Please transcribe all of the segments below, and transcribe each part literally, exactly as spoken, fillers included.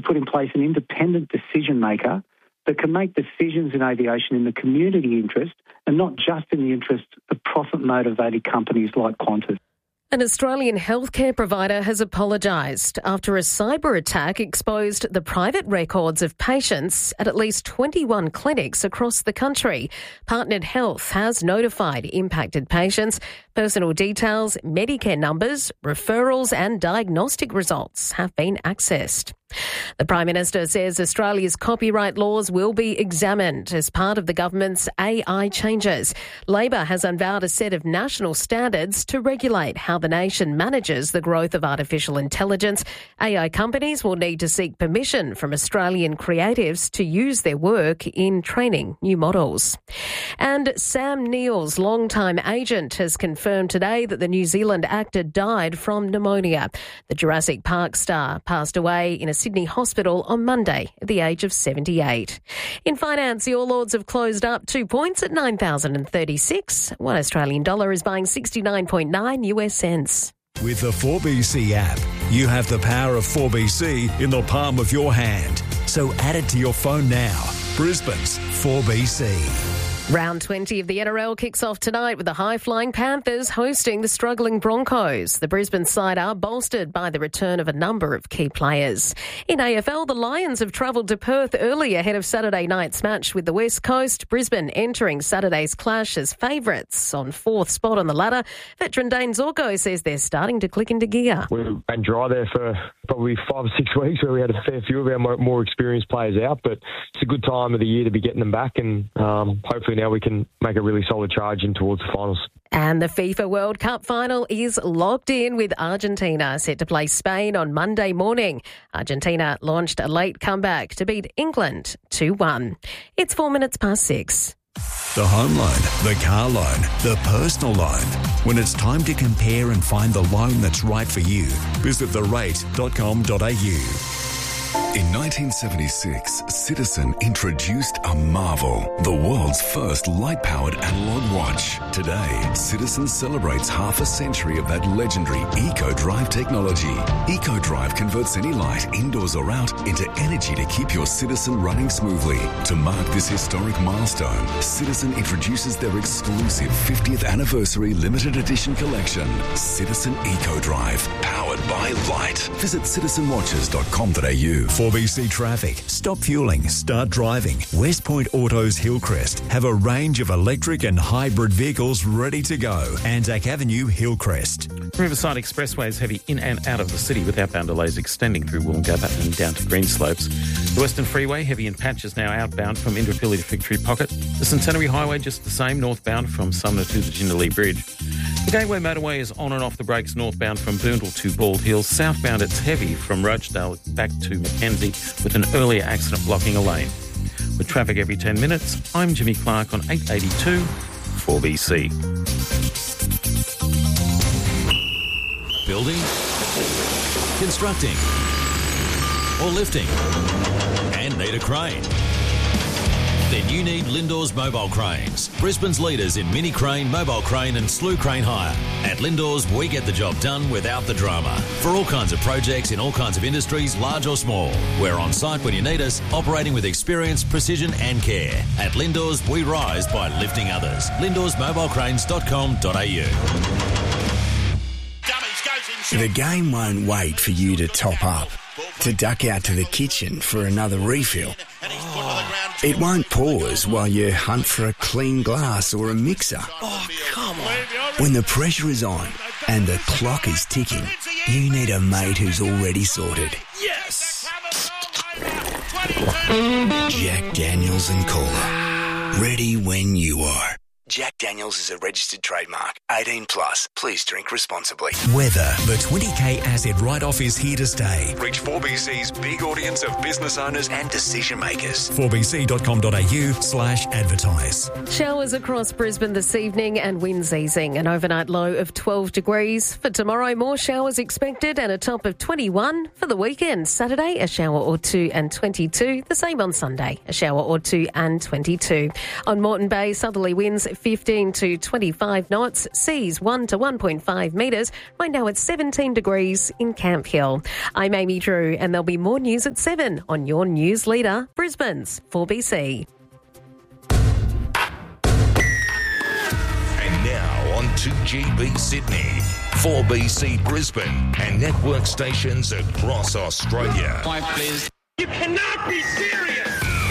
to put in place an independent decision maker that can make decisions in aviation in the community interest and not just in the interest of profit-motivated companies like Qantas. An Australian healthcare provider has apologised after a cyber attack exposed the private records of patients at at least twenty-one clinics across the country. Partnered Health has notified impacted patients. Personal details, Medicare numbers, referrals and diagnostic results have been accessed. The Prime Minister says Australia's copyright laws will be examined as part of the government's A I changes. Labor has unveiled a set of national standards to regulate how the nation manages the growth of artificial intelligence. A I companies will need to seek permission from Australian creatives to use their work in training new models. And Sam Neill's longtime agent has confirmed today that the New Zealand actor died from pneumonia. The Jurassic Park star passed away in a Sydney hospital on Monday at the age of seventy-eight. In finance, the All Ords have closed up two points at nine thousand thirty-six. One Australian dollar is buying sixty-nine point nine U S cents. With the four B C app, you have the power of four B C in the palm of your hand. So add it to your phone now. Brisbane's four B C. Round twenty of the N R L kicks off tonight with the high-flying Panthers hosting the struggling Broncos. The Brisbane side are bolstered by the return of a number of key players. In A F L, the Lions have travelled to Perth early ahead of Saturday night's match with the West Coast. Brisbane entering Saturday's clash as favourites on fourth spot on the ladder. Veteran Dane Zorko says they're starting to click into gear. We've been dry there for probably five or six weeks where we had a fair few of our more, more experienced players out, but it's a good time of the year to be getting them back, and um, hopefully now we can make a really solid charge in towards the finals. And the FIFA World Cup final is locked in with Argentina set to play Spain on Monday morning. Argentina launched a late comeback to beat England two one. It's four minutes past six. The home loan, the car loan, the personal loan. When it's time to compare and find the loan that's right for you, visit the rate dot com dot a u. In nineteen seventy-six, Citizen introduced a marvel, the world's first light-powered analog watch. Today, Citizen celebrates half a century of that legendary EcoDrive technology. EcoDrive converts any light, indoors or out, into energy to keep your Citizen running smoothly. To mark this historic milestone, Citizen introduces their exclusive fiftieth anniversary limited edition collection, Citizen EcoDrive, powered by light. Visit citizen watches dot com dot a u. four B C Traffic. Stop fueling, start driving. West Point Autos Hillcrest have a range of electric and hybrid vehicles ready to go. Anzac Avenue, Hillcrest. Riverside Expressway is heavy in and out of the city with outbound delays extending through Woolloongabba and down to Greenslopes. The Western Freeway, heavy in patches now outbound from Indooroopilly to Fig Tree Pocket. The Centenary Highway, just the same, northbound from Sumner to the Jindalee Bridge. The Gateway Motorway is on and off the brakes northbound from Boondall to Bald Hills. Southbound, it's heavy from Rochedale back to Mackenzie with an earlier accident blocking a lane. With traffic every ten minutes, I'm Jimmy Clark on eight eighty-two four B C. Building, constructing, or lifting, and need a crane? Then you need Lindors Mobile Cranes, Brisbane's leaders in mini crane, mobile crane and slew crane hire. At Lindors, we get the job done without the drama. For all kinds of projects in all kinds of industries, large or small. We're on site when you need us, operating with experience, precision and care. At Lindors, we rise by lifting others. lindors mobile cranes dot com dot a u. The game won't wait for you to top up, to duck out to the kitchen for another refill. It won't pause while you hunt for a clean glass or a mixer. Oh, come on. When the pressure is on and the clock is ticking, you need a mate who's already sorted. Yes! Jack Daniels and Cola. Ready when you are. Jack Daniels is a registered trademark. eighteen plus. Please drink responsibly. Weather. The twenty K asset write-off is here to stay. Reach four B C's big audience of business owners and decision makers. four b c dot com dot a u slash advertise. Showers across Brisbane this evening and winds easing. An overnight low of twelve degrees. For tomorrow, more showers expected and a top of twenty-one. For the weekend, Saturday, a shower or two and twenty-two. The same on Sunday, a shower or two and twenty-two. On Moreton Bay, southerly winds fifteen to twenty-five knots, seas one to one point five metres. Right now it's seventeen degrees in Camp Hill. I'm Amy Drew, and there'll be more news at seven on your news leader, Brisbane's four B C. And now on to G B Sydney, four B C Brisbane, and network stations across Australia. Five, please. You cannot be serious!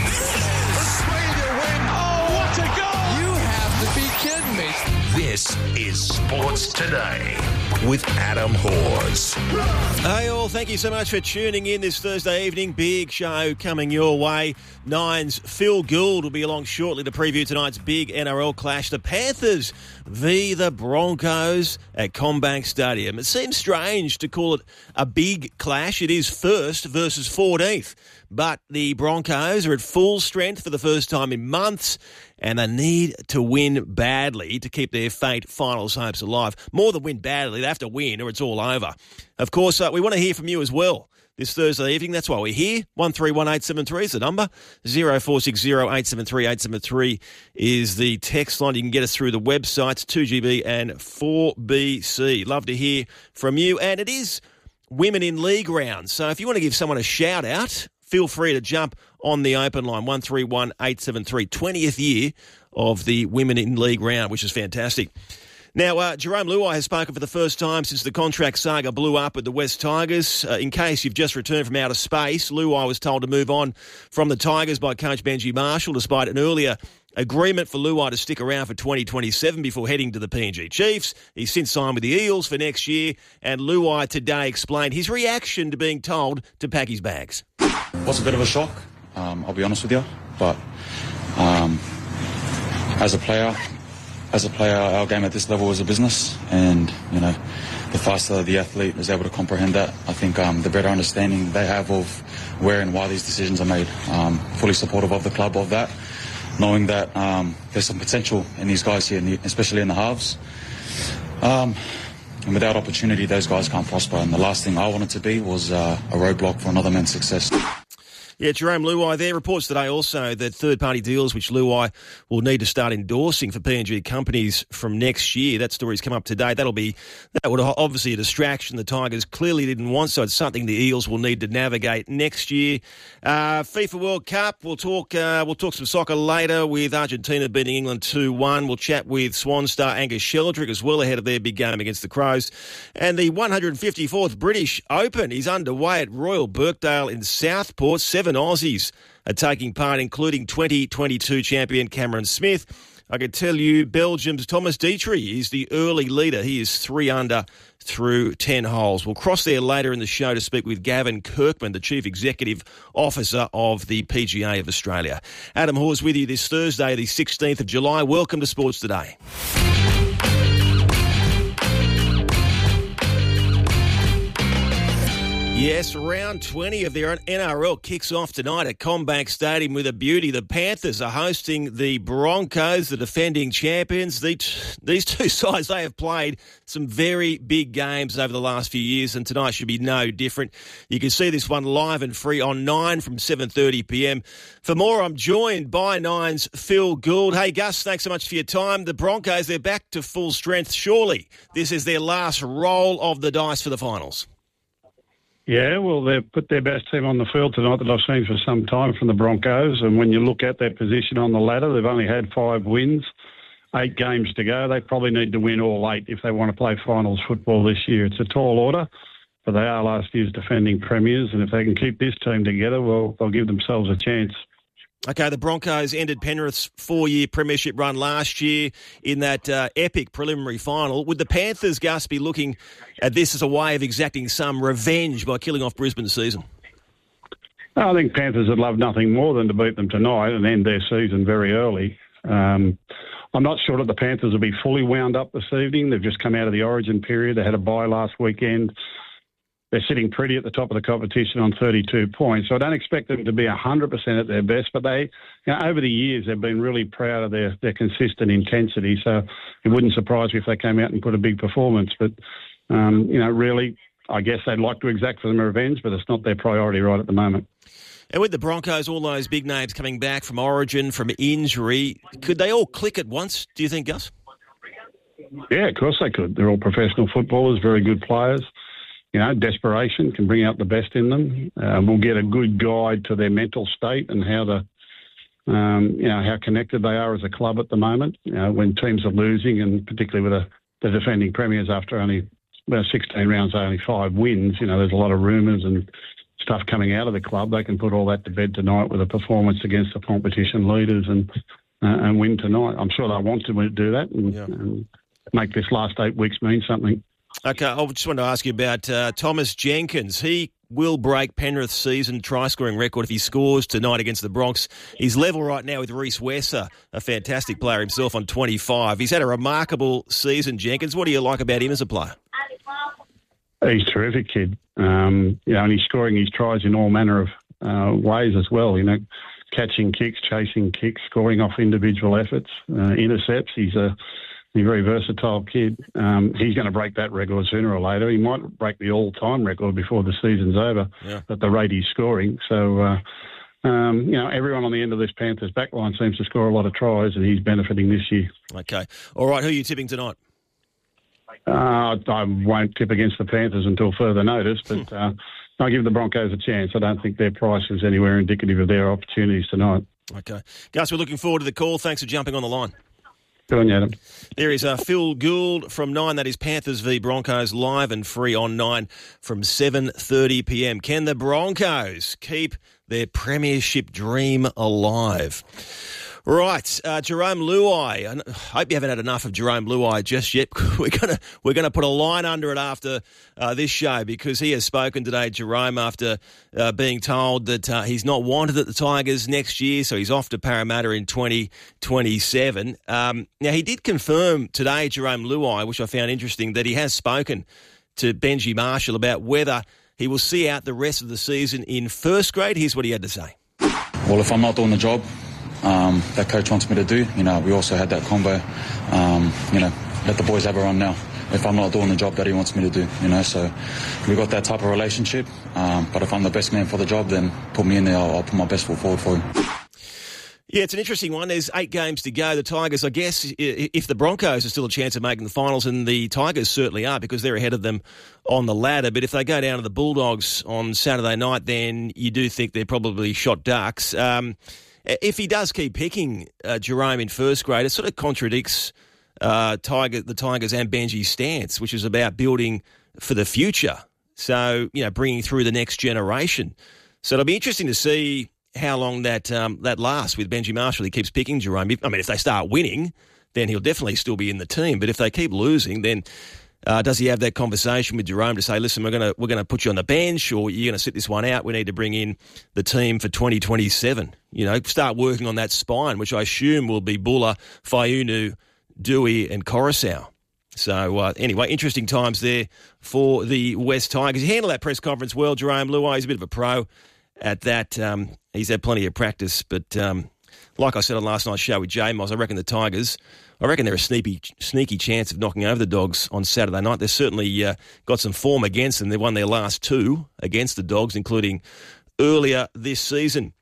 Australia win! Oh, what a goal! You have to be kidding me! This is Sports Today with Adam Hawes. Hey all, thank you so much for tuning in this Thursday evening. Big show coming your way. Nine's Phil Gould will be along shortly to preview tonight's big N R L clash. The Panthers v the Broncos at CommBank Stadium. It seems strange to call it a big clash. It is first versus fourteenth. But the Broncos are at full strength for the first time in months, and they need to win badly to keep their fate finals hopes alive. More than win badly, they have to win or it's all over. Of course, uh, we want to hear from you as well this Thursday evening. That's why we're here. one three one eight seven three is the number. zero four six zero eight seven three eight seven three is the text line. You can get us through the websites, two G B and four B C. Love to hear from you. And it is Women in League round. So if you want to give someone a shout out, feel free to jump on the open line, one three one eight seven three, twentieth year of the Women in League round, which is fantastic. Now, uh, Jarome Luai has spoken for the first time since the contract saga blew up with the West Tigers. Uh, in case you've just returned from outer space, Luai was told to move on from the Tigers by coach Benji Marshall, despite an earlier agreement for Luai to stick around for twenty twenty-seven before heading to the P N G Chiefs. He's since signed with the Eels for next year, and Luai today explained his reaction to being told to pack his bags. It was a bit of a shock, um, I'll be honest with you, but um, as a player, as a player, our game at this level is a business, and you know, the faster the athlete is able to comprehend that, I think um, the better understanding they have of where and why these decisions are made. Um, fully supportive of the club of that, knowing that um, there's some potential in these guys here, especially in the halves. Um, and without opportunity, those guys can't prosper. And the last thing I wanted to be was uh, a roadblock for another man's success. Yeah, Jarome Luai there. Reports today also that third-party deals which Luai will need to start endorsing for P N G companies from next year. That story's come up today. That'll be, that would obviously a distraction the Tigers clearly didn't want, so it's something the Eels will need to navigate next year. Uh, FIFA World Cup, we'll talk uh, we'll talk some soccer later with Argentina beating England two one. We'll chat with Swan star Angus Sheldrick as well ahead of their big game against the Crows. And the one hundred fifty-fourth British Open is underway at Royal Birkdale in Southport. Seven Aussies are taking part, including twenty twenty-two champion Cameron Smith. I can tell you Belgium's Thomas Dietrich is the early leader. He is three under through ten holes. We'll cross there later in the show to speak with Gavin Kirkman, the Chief Executive Officer of the P G A of Australia. Adam Hawes with you this Thursday, the sixteenth of July. Welcome to Sports Today. Yes, round twenty of their N R L kicks off tonight at CommBank Stadium with a beauty. The Panthers are hosting the Broncos, the defending champions. These two sides, they have played some very big games over the last few years, and tonight should be no different. You can see this one live and free on Nine from seven thirty p m. For more, I'm joined by Nine's Phil Gould. Hey, Gus, thanks so much for your time. The Broncos, they're back to full strength. Surely this is their last roll of the dice for the finals. Yeah, well, they've put their best team on the field tonight that I've seen for some time from the Broncos. And when you look at their position on the ladder, they've only had five wins, eight games to go. They probably need to win all eight if they want to play finals football this year. It's a tall order, but they are last year's defending premiers. And if they can keep this team together, well, they'll give themselves a chance. Okay, the Broncos ended Penrith's four-year premiership run last year in that uh, epic preliminary final. Would the Panthers, Gus, be looking at this as a way of exacting some revenge by killing off Brisbane's season? I think Panthers would love nothing more than to beat them tonight and end their season very early. Um, I'm not sure that the Panthers will be fully wound up this evening. They've just come out of the Origin period. They had a bye last weekend. They're sitting pretty at the top of the competition on thirty-two points. So I don't expect them to be one hundred percent at their best, but they, you know, over the years, they've been really proud of their, their consistent intensity. So it wouldn't surprise me if they came out and put a big performance. But, um, you know, really, I guess they'd like to exact for them revenge, but it's not their priority right at the moment. And with the Broncos, all those big names coming back from origin, from injury, could they all click at once, do you think, Gus? Yeah, of course they could. They're all professional footballers, very good players. You know, desperation can bring out the best in them. Uh, we'll get a good guide to their mental state and how to, um, you know, how connected they are as a club at the moment. You know, when teams are losing, and particularly with a, the defending premiers after only well, sixteen rounds, only five wins, you know, there's a lot of rumours and stuff coming out of the club. They can put all that to bed tonight with a performance against the competition leaders and uh, and win tonight. I'm sure they want to do that and, yeah. and make this last eight weeks mean something. Okay, I just wanted to ask you about uh, Thomas Jenkins. He will break Penrith's season try-scoring record if he scores tonight against the Bronx. He's level right now with Reece Wesser, a fantastic player himself on twenty-five. He's had a remarkable season, Jenkins. What do you like about him as a player? He's a terrific kid. Um, you know, and he's scoring his tries in all manner of uh, ways as well. You know, catching kicks, chasing kicks, scoring off individual efforts, uh, intercepts. He's a He's a very versatile kid. Um, he's going to break that record sooner or later. He might break the all-time record before the season's over yeah. at the rate he's scoring. So, uh, um, you know, everyone on the end of this Panthers backline seems to score a lot of tries, and he's benefiting this year. Okay. All right, who are you tipping tonight? Uh, I won't tip against the Panthers until further notice, but uh, I'll give the Broncos a chance. I don't think their price is anywhere indicative of their opportunities tonight. Okay. Gus, we're looking forward to the call. Thanks for jumping on the line. Good on you, Adam. There is uh, Phil Gould from nine. That is Panthers v Broncos, live and free on nine from seven thirty p m. Can the Broncos keep their premiership dream alive? Right, uh, Jerome Luai. I hope you haven't had enough of Jerome Luai just yet. We're gonna we're gonna put a line under it after uh, this show because he has spoken today, Jerome, after uh, being told that uh, he's not wanted at the Tigers next year, so he's off to Parramatta in twenty twenty-seven. Um, now he did confirm today, Jerome Luai, which I found interesting, that he has spoken to Benji Marshall about whether he will see out the rest of the season in first grade. Here's what he had to say. Well, if I'm not doing the job Um, that coach wants me to do, you know, we also had that combo, um, you know, let the boys have a run now if I'm not doing the job that he wants me to do, you know, so we got that type of relationship, um, but if I'm the best man for the job, then put me in there, I'll, I'll put my best foot forward for him. Yeah, it's an interesting one. There's eight games to go. The Tigers, I guess, if the Broncos are still a chance of making the finals, and the Tigers certainly are because they're ahead of them on the ladder, but if they go down to the Bulldogs on Saturday night, then you do think they're probably shot ducks. Um, If he does keep picking uh, Jerome in first grade, it sort of contradicts uh, Tiger, the Tigers and Benji's stance, which is about building for the future. So, you know, bringing through the next generation. So it'll be interesting to see how long that um, that lasts with Benji Marshall. He keeps picking Jerome. I mean, if they start winning, then he'll definitely still be in the team. But if they keep losing, then Uh, does he have that conversation with Jerome to say, listen, we're going to we're going to put you on the bench, or you're going to sit this one out? We need to bring in the team for twenty twenty-seven. You know, start working on that spine, which I assume will be Buller, Faiunu, Dewey and Coruscant. So, uh, anyway, interesting times there for the West Tigers. He handled that press conference well, Jerome Luai. He's a bit of a pro at that. Um, he's had plenty of practice, but um, like I said on last night's show with J Moz, I reckon the Tigers, I reckon they're a sneaky, sneaky chance of knocking over the Dogs on Saturday night. They've certainly uh, got some form against them. They've won their last two against the Dogs, including earlier this season.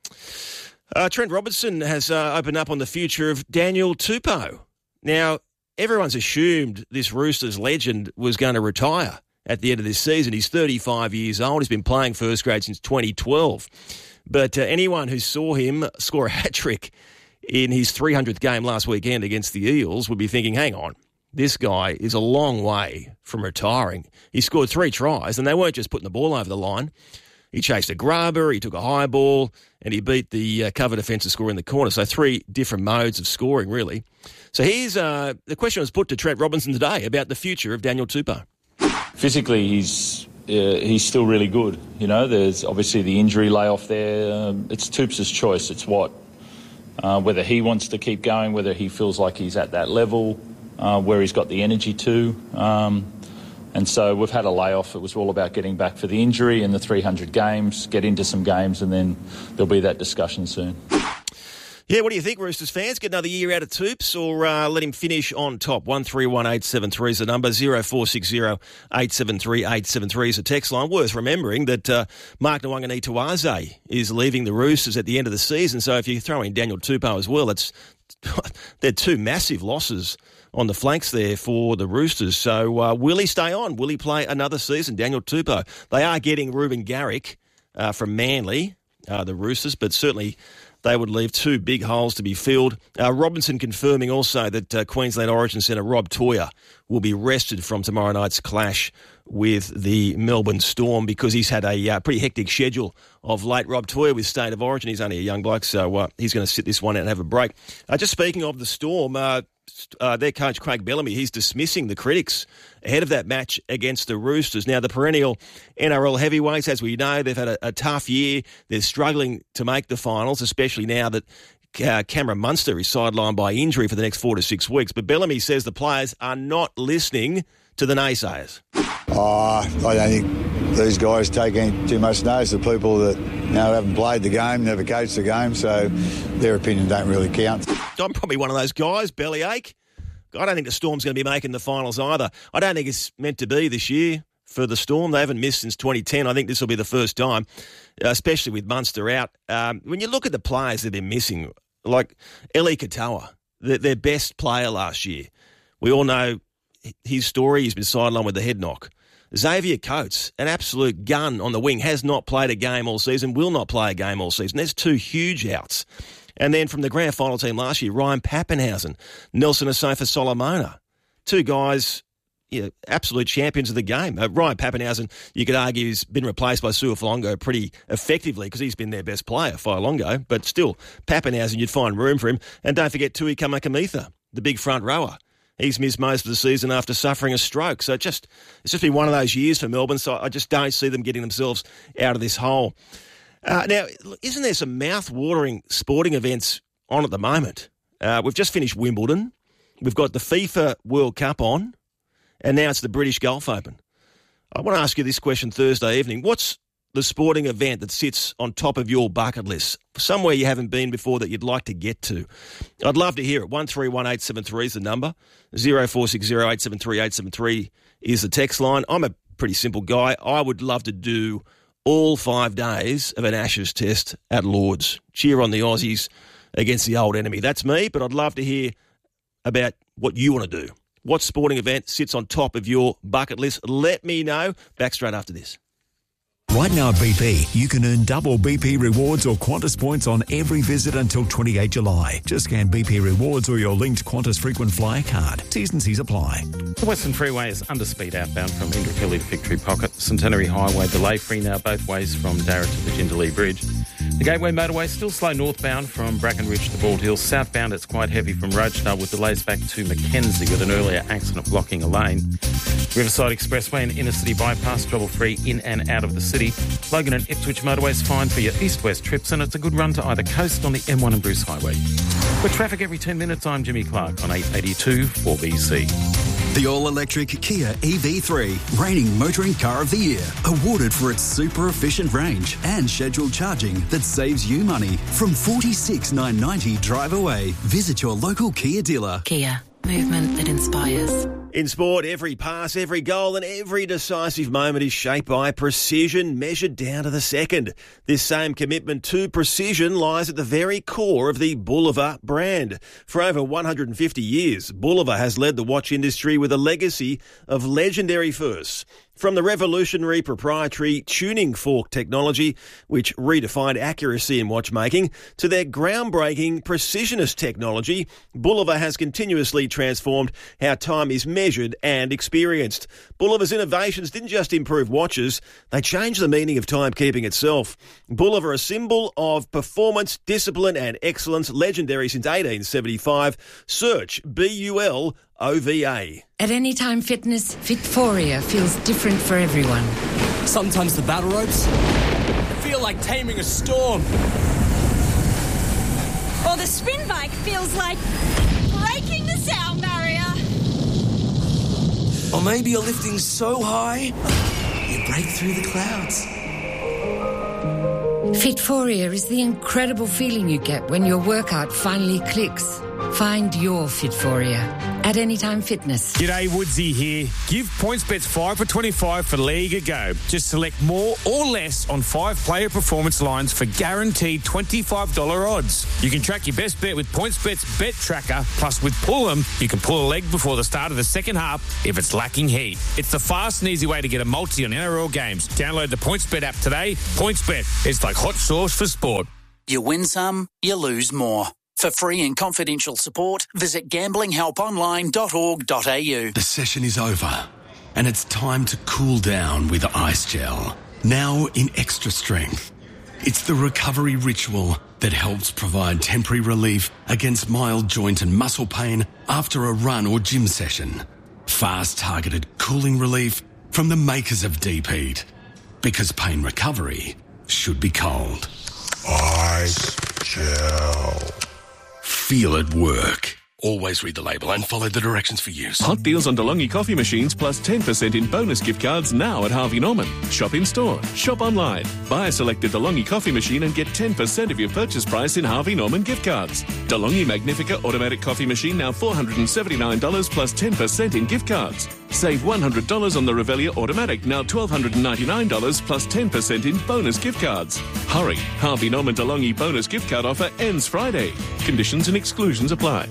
Uh, Trent Robinson has uh, opened up on the future of Daniel Tupou. Now, everyone's assumed this Roosters legend was going to retire at the end of this season. He's thirty-five years old. He's been playing first grade since twenty twelve. But uh, anyone who saw him score a hat-trick in his three hundredth game last weekend against the Eels would be thinking, hang on, this guy is a long way from retiring. He scored three tries, and they weren't just putting the ball over the line. He chased a grubber, he took a high ball, and he beat the uh, cover defensive scorer in the corner. So three different modes of scoring, really. So here's uh, the question was put to Trent Robinson today about the future of Daniel Tupou. Physically, he's uh, he's still really good. You know, there's obviously the injury layoff there. Um, it's Tupous' choice. It's what uh, whether he wants to keep going, whether he feels like he's at that level, uh, where he's got the energy to. Um, and so we've had a layoff. It was all about getting back for the injury and the three hundred games, get into some games, and then there'll be that discussion soon. Yeah, what do you think, Roosters fans? Get another year out of Toops or uh, let him finish on top? one three one eight seven three is the number. zero four six zero eight seven three eight seven three is the text line. Worth remembering that uh, Mark Nwanganituaze is leaving the Roosters at the end of the season. So if you throw in Daniel Tupou as well, it's they're two massive losses on the flanks there for the Roosters. So uh, will he stay on? Will he play another season? Daniel Tupou. They are getting Ruben Garrick uh, from Manly, uh, the Roosters, but certainly they would leave two big holes to be filled. Uh, Robinson confirming also that uh, Queensland Origin centre Rob Toyer will be rested from tomorrow night's clash with the Melbourne Storm because he's had a uh, pretty hectic schedule of late. Rob Toyer with State of Origin. He's only a young bloke, so uh, he's going to sit this one out and have a break. Uh, just speaking of the Storm, uh, uh, their coach Craig Bellamy, he's dismissing the critics ahead of that match against the Roosters. Now, the perennial N R L heavyweights, as we know, they've had a, a tough year. They're struggling to make the finals, especially now that uh, Cameron Munster is sidelined by injury for the next four to six weeks. But Bellamy says the players are not listening to the naysayers. Oh, I don't think these guys take any too much notice of people that you know haven't played the game, never coached the game, so their opinion don't really count. I'm probably one of those guys, bellyache. I don't think the Storm's going to be making the finals either. I don't think it's meant to be this year for the Storm. They haven't missed since twenty ten. I think this will be the first time, especially with Munster out. Um, when you look at the players that they're missing, like Eli Katoa, the, their best player last year, we all know his story. He's been sidelined with the head knock. Xavier Coates, an absolute gun on the wing, has not played a game all season, will not play a game all season. There's two huge outs. And then from the grand final team last year, Ryan Pappenhausen, Nelson Asofa Solomona, two guys, you know, absolute champions of the game. Uh, Ryan Pappenhausen, you could argue, has been replaced by Suafalongo pretty effectively because he's been their best player, Failongo. But still, Pappenhausen, you'd find room for him. And don't forget Tui Kamakamitha, the big front rower. He's missed most of the season after suffering a stroke. So it just it's just been one of those years for Melbourne. So I just don't see them getting themselves out of this hole. Uh, now, isn't there some mouth-watering sporting events on at the moment? Uh, we've just finished Wimbledon. We've got the FIFA World Cup on. And now it's the British Golf Open. I want to ask you this question Thursday evening. What's the sporting event that sits on top of your bucket list? Somewhere you haven't been before that you'd like to get to. I'd love to hear it. one three one eight seven three is the number. zero four six zero eight seven three eight seven three is the text line. I'm a pretty simple guy. I would love to do all five days of an Ashes test at Lords. Cheer on the Aussies against the old enemy. That's me, but I'd love to hear about what you want to do. What sporting event sits on top of your bucket list? Let me know. Back straight after this. Right now at B P, you can earn double B P rewards or Qantas points on every visit until twenty-eighth of July. Just scan B P rewards or your linked Qantas frequent flyer card. T's and C's apply. The Western Freeway is underspeed outbound from Indooroopilly to Victory Pocket. Centenary Highway delay free now both ways from Darra to the Jindalee Bridge. The Gateway Motorway still slow northbound from Brackenridge to Bald Hill. Southbound it's quite heavy from Rochedale with delays back to Mackenzie with an earlier accident blocking a lane. Riverside Expressway and Inner City Bypass trouble free in and out of the city. Logan and Ipswich motorways fine for your east-west trips, and it's a good run to either coast on the M one and Bruce Highway. With traffic every ten minutes, I'm Jimmy Clark on eight eighty-two four B C. The all-electric Kia E V three, reigning motoring car of the year, awarded for its super efficient range and scheduled charging that saves you money. From forty-six thousand nine hundred ninety dollars drive away. Visit your local Kia dealer. Kia, movement that inspires. In sport, every pass, every goal and every decisive moment is shaped by precision, measured down to the second. This same commitment to precision lies at the very core of the Bulova brand. For over one hundred fifty years, Bulova has led the watch industry with a legacy of legendary firsts. From the revolutionary proprietary tuning fork technology, which redefined accuracy in watchmaking, to their groundbreaking precisionist technology, Bulova has continuously transformed how time is measured and experienced. Bulova's innovations didn't just improve watches, they changed the meaning of timekeeping itself. Bulova, a symbol of performance, discipline and excellence, legendary since eighteen seventy-five. Search B U L O V A. At Anytime Fitness, Fitforia feels different for everyone. Sometimes the battle ropes feel like taming a storm. Or the spin bike feels like breaking the sound barrier. Or maybe you're lifting so high, you break through the clouds. Fitforia is the incredible feeling you get when your workout finally clicks. Find your Fitforia at Anytime Fitness. G'day, Woodsy here. Give PointsBets five for twenty-five for League a go. Just select more or less on five player performance lines for guaranteed twenty-five dollars odds. You can track your best bet with PointsBet's Bet Tracker. Plus, with Pull 'em, you can pull a leg before the start of the second half if it's lacking heat. It's the fast and easy way to get a multi on N R L games. Download the PointsBet app today. PointsBet, it's like hot sauce for sport. You win some, you lose more. For free and confidential support, visit gambling help online dot org dot a u. The session is over, and it's time to cool down with Ice Gel. Now in extra strength. It's the recovery ritual that helps provide temporary relief against mild joint and muscle pain after a run or gym session. Fast targeted cooling relief from the makers of Deep Heat. Because pain recovery should be cold. Ice Gel. Feel it work. Always read the label and follow the directions for use. Hot deals on DeLonghi coffee machines plus ten percent in bonus gift cards now at Harvey Norman. Shop in store. Shop online. Buy a selected DeLonghi coffee machine and get ten percent of your purchase price in Harvey Norman gift cards. DeLonghi Magnifica automatic coffee machine now four hundred seventy-nine dollars plus ten percent in gift cards. Save one hundred dollars on the Revelia automatic now one thousand two hundred ninety-nine dollars plus ten percent in bonus gift cards. Hurry. Harvey Norman DeLonghi bonus gift card offer ends Friday. Conditions and exclusions apply.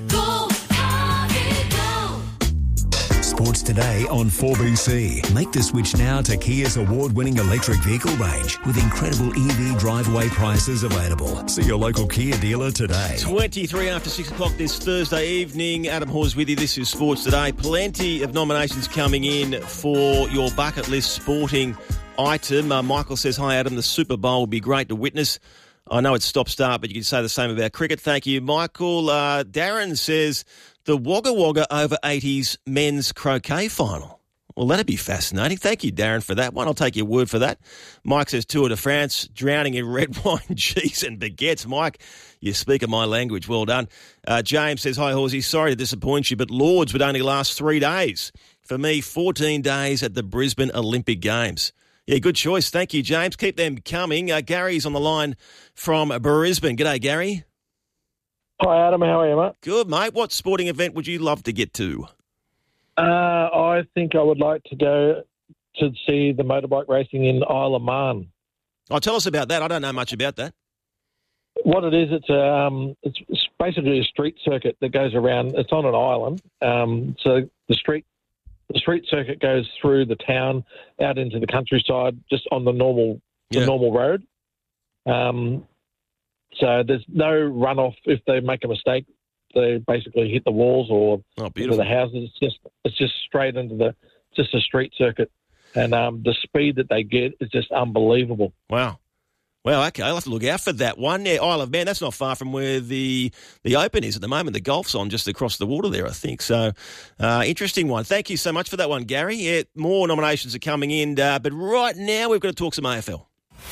Sports Today on four B C. Make the switch now to Kia's award-winning electric vehicle range with incredible E V driveway prices available. See your local Kia dealer today. twenty-three after six o'clock this Thursday evening. Adam Hawes with you. This is Sports Today. Plenty of nominations coming in for your bucket list sporting item. Uh, Michael says, hi Adam, the Super Bowl would be great to witness. I know it's stop-start, but you can say the same about cricket. Thank you, Michael. Uh, Darren says, the Wagga Wagga over eighties men's croquet final. Well, that'd be fascinating. Thank you, Darren, for that one. I'll take your word for that. Mike says Tour de France, drowning in red wine, cheese and baguettes. Mike, you speak of my language. Well done. Uh, James says, hi, Horsey. Sorry to disappoint you, but Lords would only last three days. For me, fourteen days at the Brisbane Olympic Games. Yeah, good choice. Thank you, James. Keep them coming. Uh, Gary's on the line from Brisbane. G'day, Gary. Hi, Adam. How are you, mate? Good, mate. What sporting event would you love to get to? Uh, I think I would like to go to see the motorbike racing in Isle of Man. Oh, tell us about that. I don't know much about that. What it is, it's a, um, it's basically a street circuit that goes around. It's on an island. Um, so the street the street circuit goes through the town out into the countryside, just on the normal the Yeah. normal road. Um, so there's no runoff if they make a mistake. They basically hit the walls or Oh, into beautiful. the houses. It's just it's just straight into the just a street circuit, and um, the speed that they get is just unbelievable. Wow. Well, okay, I'll have to look out for that one. Yeah, Isle of Man, that's not far from where the the Open is at the moment. The golf's on just across the water there, I think. So, uh, interesting one. Thank you so much for that one, Gary. Yeah, more nominations are coming in, uh, but right now we've got to talk some A F L.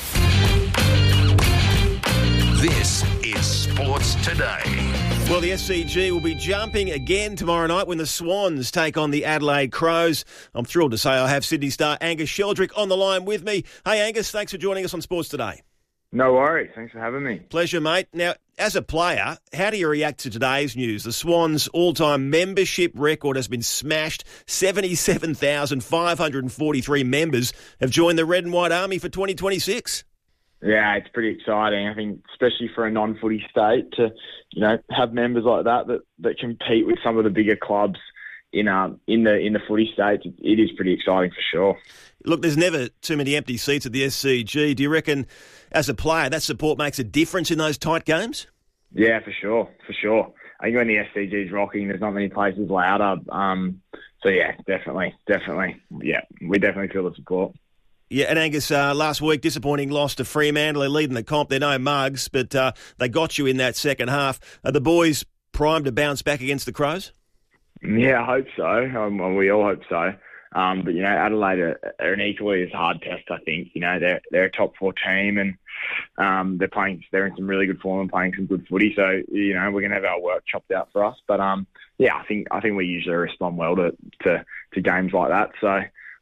This is Sports Today. Well, the S C G will be jumping again tomorrow night when the Swans take on the Adelaide Crows. I'm thrilled to say I have Sydney star Angus Sheldrick on the line with me. Hey, Angus, thanks for joining us on Sports Today. No worries. Thanks for having me. Pleasure, mate. Now, as a player, how do you react to today's news? The Swans' all-time membership record has been smashed. seventy-seven thousand five hundred forty-three members have joined the Red and White Army for twenty twenty-six. Yeah, it's pretty exciting. I think, especially for a non-footy state, to you know have members like that that, that compete with some of the bigger clubs in um in the in the footy states. It, it is pretty exciting for sure. Look, there's never too many empty seats at the S C G. Do you reckon, as a player, that support makes a difference in those tight games? Yeah, for sure, for sure. I think when the S C G is rocking, there's not many places louder. Um, so yeah, definitely, definitely, yeah, we definitely feel the support. Yeah, and Angus, uh, last week, disappointing loss to Fremantle. They're leading the comp. They're no mugs, but uh, they got you in that second half. Are the boys primed to bounce back against the Crows? Yeah, I hope so. Um, well, we all hope so. Um, but, you know, Adelaide are, are an equally as hard test, I think. You know, they're they're a top four team and um, they're playing. They're in some really good form and playing some good footy. So, you know, we're going to have our work chopped out for us. But, um, yeah, I think I think we usually respond well to, to, to games like that. So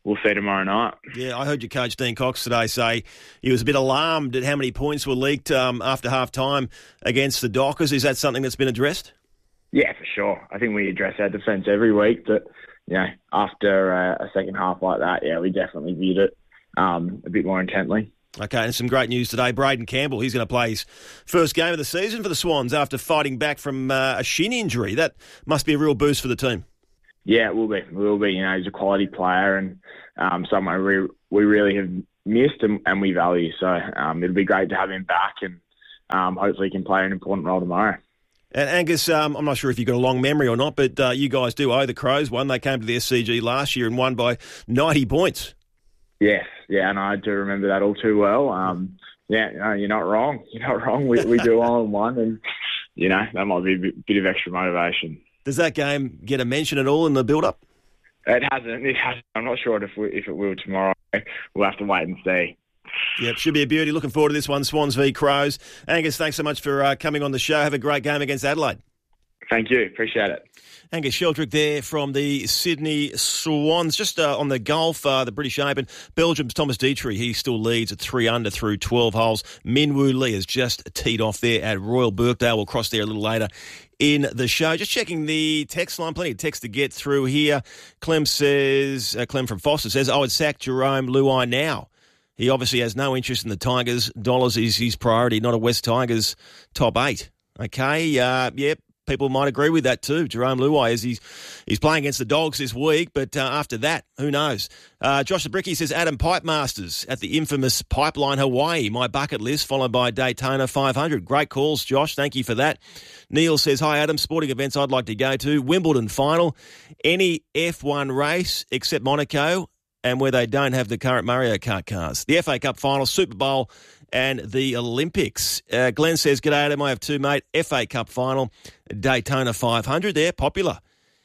we'll see tomorrow night. Yeah, I heard your coach, Dean Cox, today say he was a bit alarmed at how many points were leaked um, after half-time against the Dockers. Is that something that's been addressed? Yeah, for sure. I think we address our defence every week, but, you know, after uh, a second half like that, yeah, we definitely viewed it um, a bit more intently. Okay, and some great news today. Braden Campbell, he's going to play his first game of the season for the Swans after fighting back from uh, a shin injury. That must be a real boost for the team. Yeah, it will be. It will be. You know, he's a quality player and um, someone we, we really have missed and, and we value. So um, it'll be great to have him back and um, hopefully he can play an important role tomorrow. And Angus, um, I'm not sure if you've got a long memory or not, but uh, you guys do owe the Crows one. They came to the S C G last year and won by ninety points. Yes, yeah, and I do remember that all too well. Um, yeah, no, you're not wrong. You're not wrong. We, we do all in one, and, you know, that might be a bit, bit of extra motivation. Does that game get a mention at all in the build-up? It hasn't. It hasn't. I'm not sure if, we, if it will tomorrow. We'll have to wait and see. Yep, should be a beauty. Looking forward to this one, Swans v Crows. Angus, thanks so much for uh, coming on the show. Have a great game against Adelaide. Thank you. Appreciate it. Angus Sheldrick there from the Sydney Swans. Just uh, on the golf, uh, the British Open, Belgium's Thomas Dietrich, he still leads at three under through twelve holes. Min Woo Lee has just teed off there at Royal Birkdale. We'll cross there a little later in the show. Just checking the text line, plenty of text to get through here. Clem says, uh, Clem from Foster says, I would sack Jerome Luai now. He obviously has no interest in the Tigers. Dollars is his priority, not a West Tigers top eight. Okay, uh, yep. People might agree with that too. Jerome Luai, is he's, he's playing against the Dogs this week, but uh, after that, who knows? Uh, Josh Abricky says, Adam Pipe Masters at the infamous Pipeline Hawaii, my bucket list, followed by Daytona five hundred. Great calls, Josh. Thank you for that. Neil says, hi, Adam. Sporting events I'd like to go to. Wimbledon final. Any F one race except Monaco and where they don't have the current Mario Kart cars. The F A Cup final, Super Bowl, and the Olympics. Uh, Glenn says, g'day, Adam. I have two, mate. F A Cup final, Daytona five hundred. They're popular.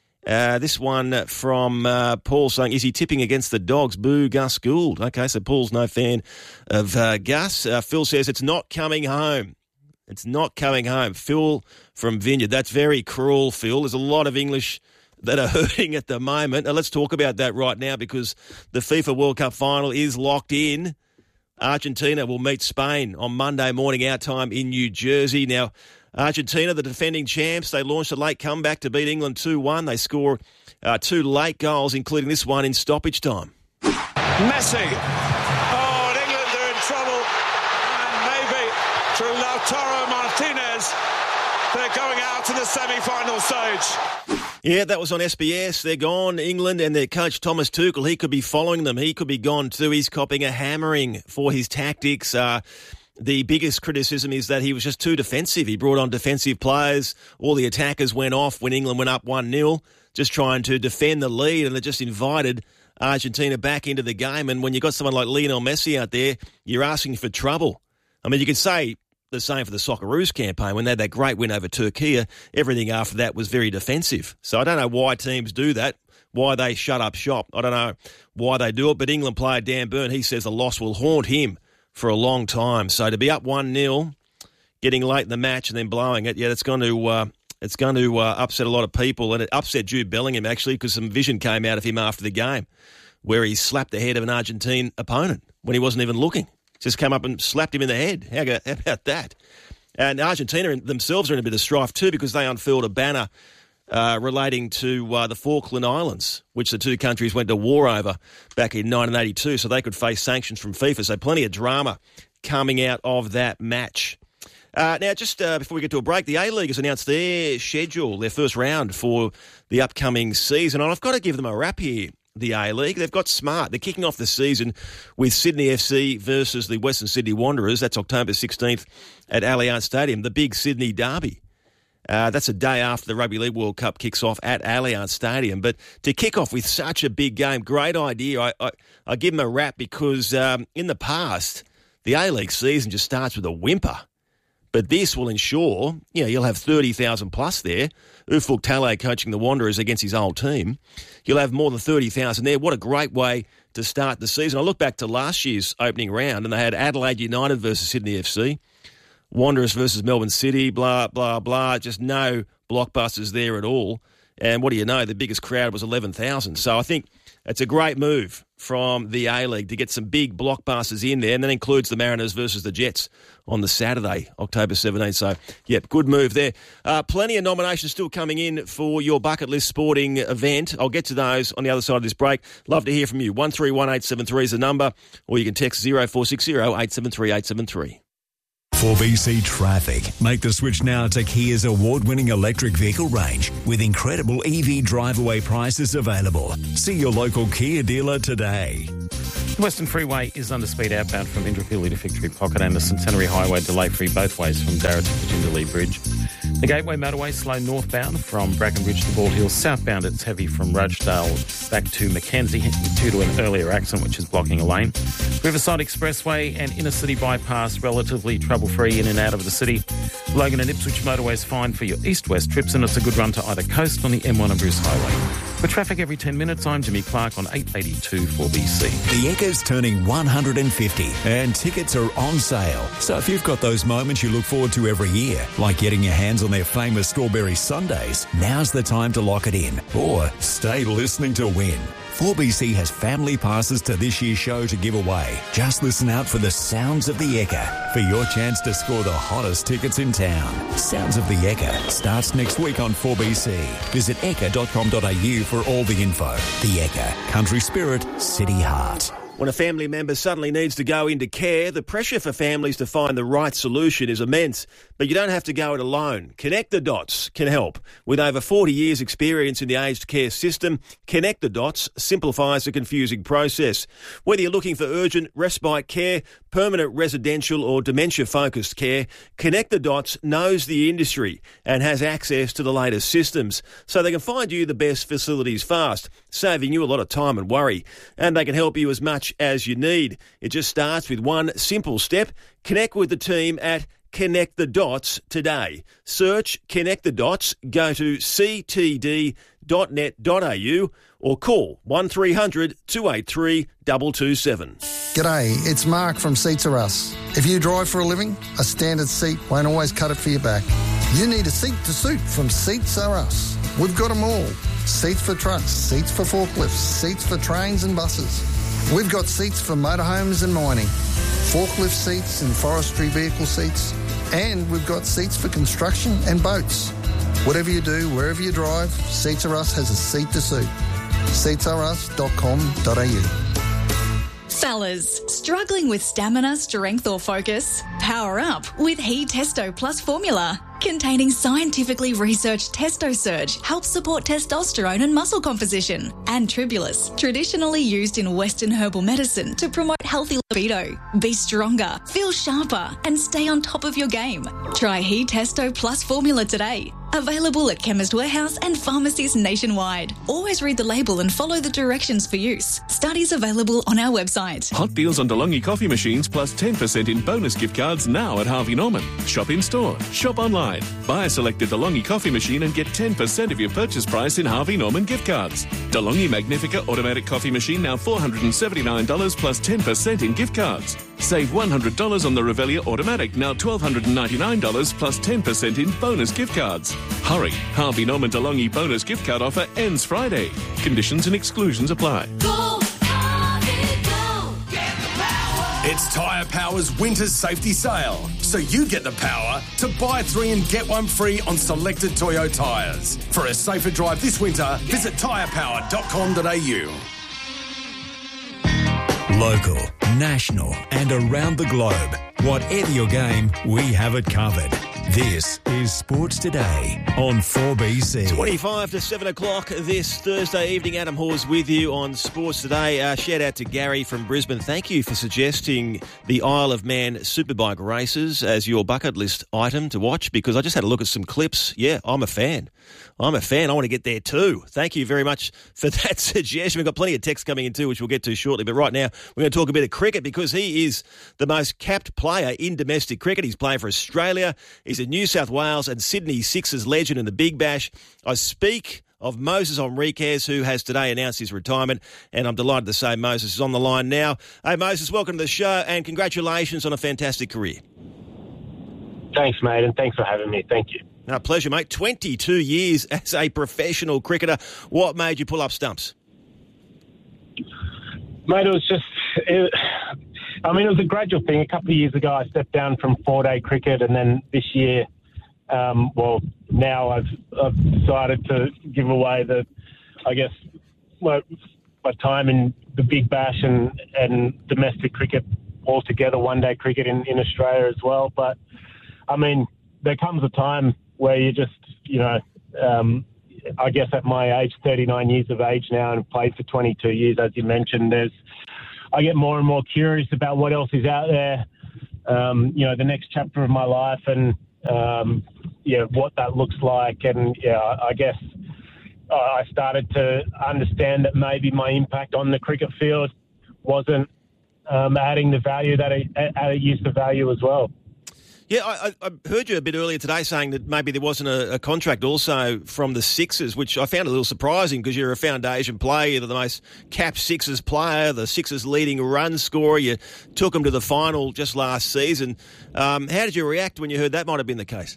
Uh, this one from uh, Paul saying, is he tipping against the Dogs? Boo, Gus Gould. Okay, so Paul's no fan of uh, Gus. Uh, Phil says, it's not coming home. It's not coming home. Phil from Vineyard. That's very cruel, Phil. There's a lot of English that are hurting at the moment. Now, let's talk about that right now because the FIFA World Cup final is locked in. Argentina will meet Spain on Monday morning our time in New Jersey. Now, Argentina, the defending champs, they launched a late comeback to beat England two one. They score uh, two late goals, including this one in stoppage time. Messi. Oh, and England are in trouble. And maybe through Lautaro Martinez, they're going out to the semi-final stage. Yeah, that was on S B S. They're gone, England, and their coach, Thomas Tuchel, he could be following them. He could be gone too. He's copping a hammering for his tactics. Uh, the biggest criticism is that he was just too defensive. He brought on defensive players. All the attackers went off when England went up one nil, just trying to defend the lead, and it just invited Argentina back into the game. And when you've got someone like Lionel Messi out there, you're asking for trouble. I mean, you could say the same for the Socceroos campaign. When they had that great win over Turkey, everything after that was very defensive. So I don't know why teams do that, why they shut up shop. I don't know why they do it, but England player Dan Burn, he says the loss will haunt him for a long time. So to be up one nil, getting late in the match and then blowing it, yeah, it's going to uh, it's going to uh, upset a lot of people. And it upset Jude Bellingham, actually, because some vision came out of him after the game where he slapped the head of an Argentine opponent when he wasn't even looking. Just came up and slapped him in the head. How about that? And Argentina themselves are in a bit of strife too because they unfurled a banner uh, relating to uh, the Falkland Islands, which the two countries went to war over back in nineteen eighty-two, so they could face sanctions from FIFA. So plenty of drama coming out of that match. Uh, now, just uh, before we get to a break, the A-League has announced their schedule, their first round for the upcoming season. And I've got to give them a rap here. The A-League. They've got smart. They're kicking off the season with Sydney F C versus the Western Sydney Wanderers. That's October sixteenth at Allianz Stadium, the big Sydney derby. Uh, that's a day after the Rugby League World Cup kicks off at Allianz Stadium. But to kick off with such a big game, great idea. I, I, I give them a rap because um, in the past, the A-League season just starts with a whimper. But this will ensure, you know, you'll have thirty thousand plus there. Ufuk Talay coaching the Wanderers against his old team. You'll have more than thirty thousand there. What a great way to start the season. I look back to last year's opening round and they had Adelaide United versus Sydney F C, Wanderers versus Melbourne City, blah, blah, blah. Just no blockbusters there at all. And what do you know? The biggest crowd was eleven thousand. So I think It's a great move from the A-League to get some big blockbusters in there, and that includes the Mariners versus the Jets on the Saturday, October seventeenth. So, yep, good move there. Uh, plenty of nominations still coming in for your bucket list sporting event. I'll get to those on the other side of this break. Love to hear from you. one three one eight seven three is the number, or you can text zero four six zero eight seven three eight seven three. four B C Traffic. Make the switch now to Kia's award-winning electric vehicle range with incredible E V drive-away prices available. See your local Kia dealer today. The Western Freeway is under speed outbound from Indooroopilly to Victory Pocket, and the Centenary Highway delay-free both ways from Darra to Pajindalee Bridge. The Gateway Motorway slow northbound from Brackenridge to Bald Hills. Southbound it's heavy from Rudgedale back to Mackenzie due to an earlier accident which is blocking a lane. Riverside Expressway and Inner City Bypass relatively trouble-free in and out of the city. Logan and Ipswich Motorway is fine for your east-west trips, and it's a good run to either coast on the M one and Bruce Highway. For traffic every ten minutes, I'm Jimmy Clark on eight eighty-two four B C. The Ekka's turning one hundred fifty and tickets are on sale. So if you've got those moments you look forward to every year, like getting your hands on their famous strawberry sundaes, now's the time to lock it in. Or stay listening to win. four B C has family passes to this year's show to give away. Just listen out for the Sounds of the Ekka for your chance to score the hottest tickets in town. Sounds of the Ekka starts next week on four B C. Visit ekka dot com dot a u for all the info. The Ekka, country spirit, city heart. When a family member suddenly needs to go into care, the pressure for families to find the right solution is immense. But you don't have to go it alone. Connect the Dots can help. With over forty years' experience in the aged care system, Connect the Dots simplifies the confusing process. Whether you're looking for urgent respite care, permanent residential or dementia-focused care, Connect the Dots knows the industry and has access to the latest systems, so they can find you the best facilities fast, saving you a lot of time and worry. And they can help you as much as you need. It just starts with one simple step. Connect with the team at Connect the Dots today. Search Connect the Dots, go to c t d dot net dot a u or call one three hundred two eight three two two seven. G'day, it's Mark from Seats Are Us. If you drive for a living, a standard seat won't always cut it for your back. You need a seat to suit from Seats Are Us. We've got them all. Seats for trucks, seats for forklifts, seats for trains and buses. We've got seats for motorhomes and mining, forklift seats and forestry vehicle seats, and we've got seats for construction and boats. Whatever you do, wherever you drive, Seats Are Us has a seat to suit. seats are us dot com dot a u. Fellas, struggling with stamina, strength or focus? Power up with He Testo Plus formula. Containing scientifically researched Testo Surge helps support testosterone and muscle composition. And Tribulus, traditionally used in Western herbal medicine to promote healthy libido. Be stronger, feel sharper, and stay on top of your game. Try He Testo Plus formula today. Available at Chemist Warehouse and pharmacies nationwide. Always read the label and follow the directions for use. Studies available on our website. Hot deals on DeLonghi coffee machines plus ten percent in bonus gift cards now at Harvey Norman. Shop in store, shop online. Buy a selected DeLonghi coffee machine and get ten percent of your purchase price in Harvey Norman gift cards. DeLonghi Magnifica automatic coffee machine now four hundred seventy-nine dollars plus ten percent in gift cards. Save one hundred dollars on the Revelia automatic, now one thousand two hundred ninety-nine dollars plus ten percent in bonus gift cards. Hurry, Harvey Norman DeLonghi bonus gift card offer ends Friday. Conditions and exclusions apply. Go, Harvey, go. Get the power. It's Tyre Power's winter safety sale, so you get the power to buy three and get one free on selected Toyo tyres. For a safer drive this winter, visit tyre power dot com dot a u. Local, national and around the globe. Whatever your game, we have it covered. This is Sports Today on four B C. twenty-five to seven o'clock this Thursday evening. Adam Hawes with you on Sports Today. Uh, shout out to Gary from Brisbane. Thank you for suggesting the Isle of Man Superbike races as your bucket list item to watch, because I just had a look at some clips. Yeah, I'm a fan. I'm a fan. I want to get there too. Thank you very much for that suggestion. We've got plenty of text coming in too, which we'll get to shortly. But right now, we're going to talk a bit of cricket, because he is the most capped player in domestic cricket. He's playing for Australia. He's a New South Wales and Sydney Sixers legend in the Big Bash. I speak of Moses Henriques, who has today announced his retirement, and I'm delighted to say Moses is on the line now. Hey, Moses, welcome to the show, and congratulations on a fantastic career. Thanks, mate, and thanks for having me. Thank you. No, pleasure, mate. twenty-two years as a professional cricketer. What made you pull up stumps? Mate, it was just, it, I mean, it was a gradual thing. A couple of years ago, I stepped down from four-day cricket, and then this year, um, well, now I've, I've decided to give away the, I guess, my, my time in the Big Bash and, and domestic cricket altogether, one-day cricket in, in Australia as well. But, I mean, there comes a time where you just, you know, um, I guess at my age, thirty-nine years of age now, and played for twenty-two years, as you mentioned, there's, I get more and more curious about what else is out there, um, you know, the next chapter of my life and, um, yeah, what that looks like. And, yeah, I guess I started to understand that maybe my impact on the cricket field wasn't um, adding the value that it, it used to value as well. Yeah, I, I heard you a bit earlier today saying that maybe there wasn't a, a contract also from the Sixers, which I found a little surprising because you're a foundation player, you're the most capped Sixers player, the Sixers leading run scorer. You took them to the final just last season. Um, how did you react when you heard that might have been the case?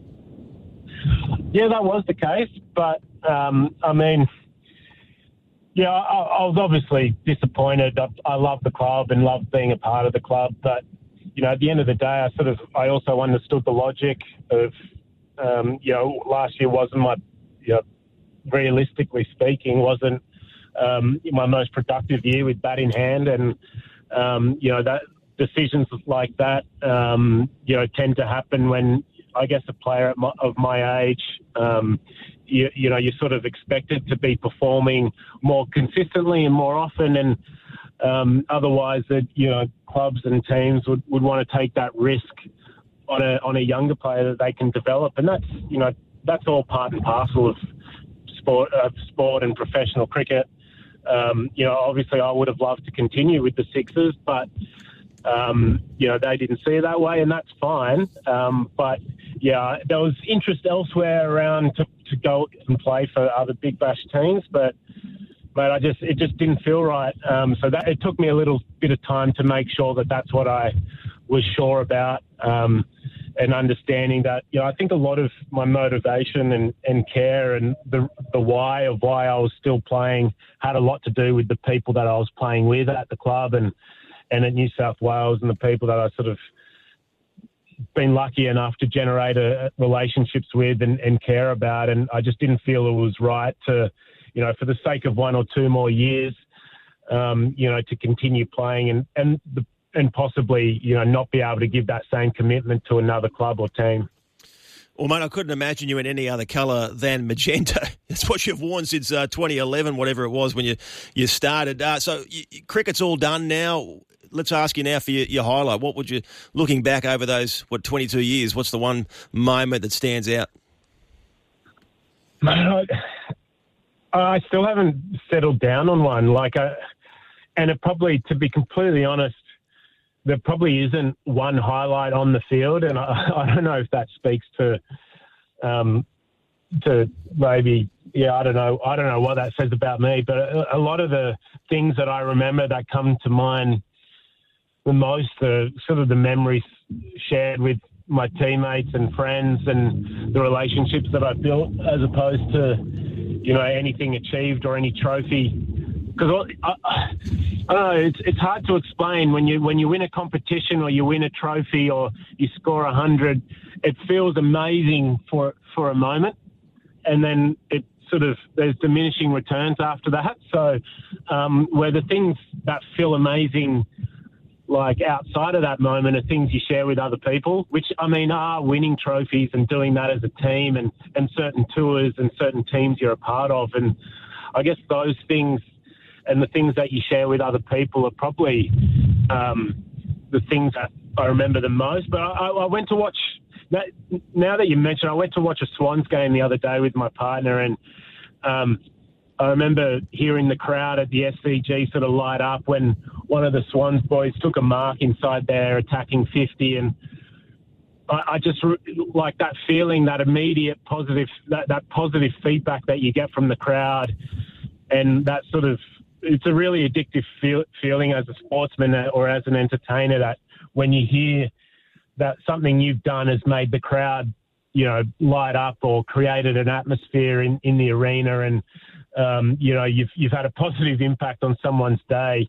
Yeah, that was the case, but um, I mean, yeah, I, I was obviously disappointed. I, I love the club and love being a part of the club, but you know, at the end of the day, I sort of, I also understood the logic of, um, you know, last year wasn't my, you know, realistically speaking, wasn't um, my most productive year with bat in hand. And, um, you know, that decisions like that, um, you know, tend to happen when, I guess, a player at my, of my age, um, you, you know, you're sort of expected to be performing more consistently and more often. And, Um, otherwise, that you know, clubs and teams would, would want to take that risk on a on a younger player that they can develop, and that's you know that's all part and parcel of sport, uh, sport and professional cricket. Um, you know, obviously, I would have loved to continue with the Sixers, but um, you know they didn't see it that way, and that's fine. Um, but yeah, there was interest elsewhere around to, to go and play for other Big Bash teams, but. But I just, it just didn't feel right. Um, so that it took me a little bit of time to make sure that that's what I was sure about, um, and understanding that, you know, I think a lot of my motivation and, and care and the the why of why I was still playing had a lot to do with the people that I was playing with at the club and, and at New South Wales, and the people that I sort of been lucky enough to generate a, relationships with and, and care about. And I just didn't feel it was right to, you know, for the sake of one or two more years, um, you know, to continue playing and and the, and possibly, you know, not be able to give that same commitment to another club or team. Well, mate, I couldn't imagine you in any other colour than magenta. That's what you've worn since uh, twenty eleven, whatever it was when you you started. Uh, so you, cricket's all done now. Let's ask you now for your, your highlight. What would you, looking back over those what twenty-two years, what's the one moment that stands out? Mate, I, I still haven't settled down on one. Like, I, and it probably, to be completely honest, there probably isn't one highlight on the field, and I, I don't know if that speaks to, um, to maybe, yeah, I don't know, I don't know what that says about me. But a, a lot of the things that I remember that come to mind the most are sort of the memories shared with my teammates and friends, and the relationships that I built, as opposed to, you know, anything achieved or any trophy. Because I, I, I don't know, it's it's hard to explain when you when you win a competition or you win a trophy or you score a hundred. It feels amazing for for a moment, and then it sort of there's diminishing returns after that. So um, where the things that feel amazing, like outside of that moment, are things you share with other people, which, I mean, are winning trophies and doing that as a team, and, and certain tours and certain teams you're a part of. And I guess those things and the things that you share with other people are probably um, the things that I remember the most. But I, I went to watch, now that you mentioned, I went to watch a Swans game the other day with my partner, and um, I remember hearing the crowd at the S C G sort of light up when one of the Swans boys took a mark inside there attacking fifty, and I, I just like that feeling, that immediate positive, that, that positive feedback that you get from the crowd, and that sort of, it's a really addictive feel, feeling as a sportsman or as an entertainer, that when you hear that something you've done has made the crowd, you know, light up or created an atmosphere in, in the arena, and Um, you know, you've you've had a positive impact on someone's day.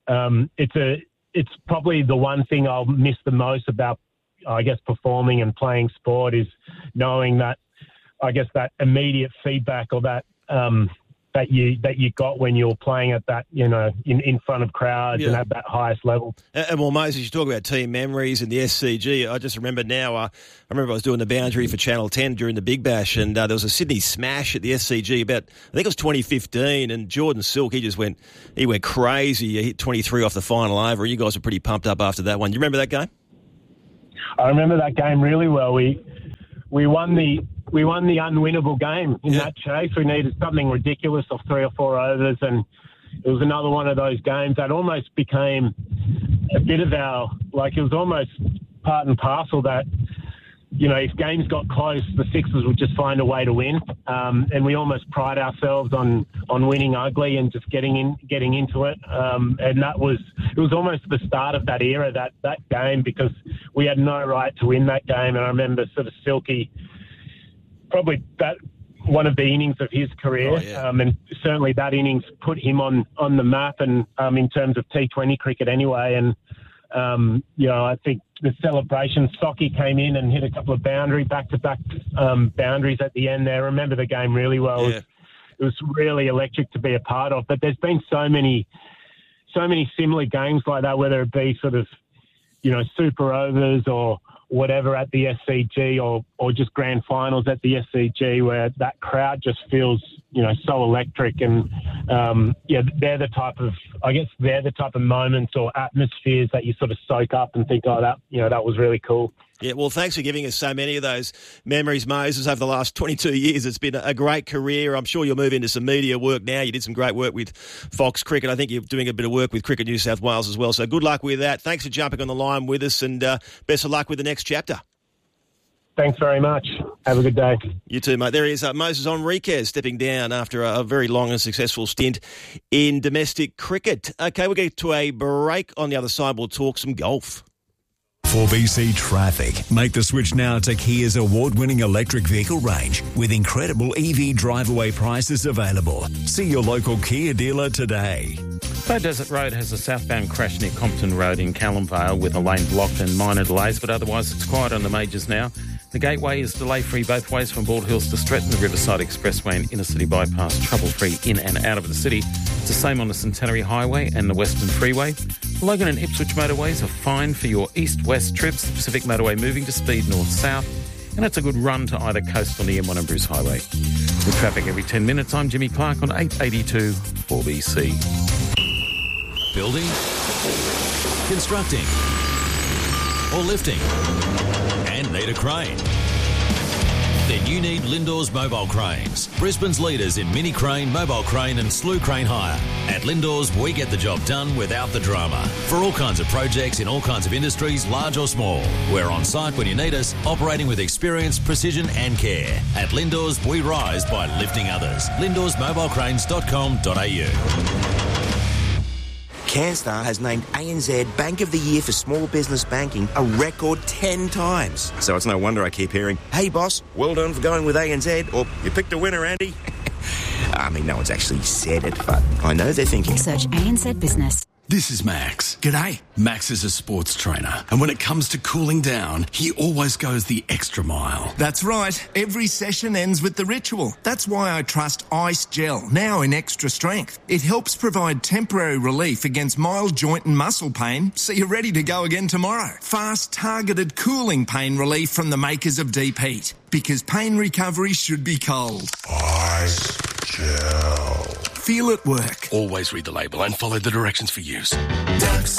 um, it's a it's probably the one thing I'll miss the most about, I guess, performing and playing sport is knowing that, I guess, that immediate feedback or that um, that you that you got when you're playing at that, you know, in, in front of crowds Yeah. and at that highest level. And, and well, Moses, you talk about team memories and the S C G. I just remember now, uh, I remember I was doing the boundary for Channel ten during the Big Bash, and uh, there was a Sydney smash at the S C G about, I think it was twenty fifteen, and Jordan Silk, he just went, he went crazy. He hit twenty-three off the final over, and you guys were pretty pumped up after that one. You remember that game? I remember that game really well. We we won the we won the unwinnable game in that chase. We needed something ridiculous of three or four overs, and it was another one of those games that almost became a bit of our, like, it was almost part and parcel that, you know, if games got close, the Sixers would just find a way to win, um, and we almost pride ourselves on, on winning ugly and just getting in, getting into it. Um, and that was it was almost the start of that era, that that game, because we had no right to win that game. And I remember sort of Silky, probably that one of the innings of his career, oh, yeah. um, and certainly that innings put him on on the map, and um, in terms of T twenty cricket anyway. And Um, you know, I think the celebration, Socky came in and hit a couple of boundary, back-to-back um, boundaries at the end there. I remember the game really well. Yeah. It, was, it was really electric to be a part of. But there's been so many, so many similar games like that, whether it be sort of, you know, super overs or whatever at the S C G, or, or just grand finals at the S C G, where that crowd just feels, you know, so electric. And, um, yeah, they're the type of, I guess they're the type of moments or atmospheres that you sort of soak up and think, oh, that, you know, that was really cool. Yeah, well, thanks for giving us so many of those memories, Moses, over the last twenty-two years. It's been a great career. I'm sure you'll move into some media work now. You did some great work with Fox Cricket. I think you're doing a bit of work with Cricket New South Wales as well. So good luck with that. Thanks for jumping on the line with us, and uh, best of luck with the next chapter. Thanks very much. Have a good day. You too, mate. There is uh, Moses Enriquez stepping down after a, a very long and successful stint in domestic cricket. Okay, we'll get to a break. On the other side, we'll talk some golf. four B C Traffic. Make the switch now to Kia's award-winning electric vehicle range with incredible E V drive-away prices available. See your local Kia dealer today. Bow Desert Road has a southbound crash near Compton Road in Callum Vale with a lane blocked and minor delays, but otherwise it's quiet on the majors now. The Gateway is delay-free both ways from Bald Hills to Stretton. The Riverside Expressway and Inner City Bypass trouble-free in and out of the city. It's the same on the Centenary Highway and the Western Freeway. Logan and Ipswich motorways are fine for your east-west trips. The Pacific Motorway moving to speed north-south. And it's a good run to either coast on the M one and Bruce Highway. With traffic every ten minutes, I'm Jimmy Clark on eight eighty-two four B C. Building, constructing, or lifting, and need a crane? Then you need Lindor's Mobile Cranes, Brisbane's leaders in mini crane, mobile crane and slew crane hire. At Lindor's, we get the job done without the drama. For all kinds of projects in all kinds of industries, large or small. We're on site when you need us, operating with experience, precision and care. At Lindor's, we rise by lifting others. lindors mobile cranes dot com dot a u. CanStar has named A N Z Bank of the Year for Small Business Banking a record ten times. So it's no wonder I keep hearing, hey boss, well done for going with A N Z, or you picked a winner, Andy. I mean, no one's actually said it, but I know they're thinking. Search A N Z Business. This is Max. G'day. Max is a sports trainer, and when it comes to cooling down, he always goes the extra mile. That's right. Every session ends with the ritual. That's why I trust Ice Gel, now in extra strength. It helps provide temporary relief against mild joint and muscle pain, so you're ready to go again tomorrow. Fast, targeted cooling pain relief from the makers of Deep Heat. Because pain recovery should be cold. Ice Gel. Feel it work. Always read the label and follow the directions for use.